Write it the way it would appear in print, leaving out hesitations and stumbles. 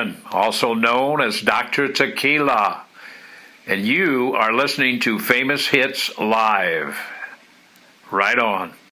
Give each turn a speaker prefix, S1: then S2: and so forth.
S1: Norman, also known as Dr. Tequila, and you are listening to Famous Hits Live. Right on.